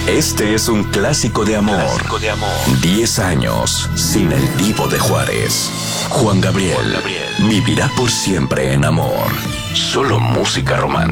Este es un clásico de amor. 10 años sin el Divo de Juárez. Juan Gabriel vivirá por siempre en amor. Solo música romántica.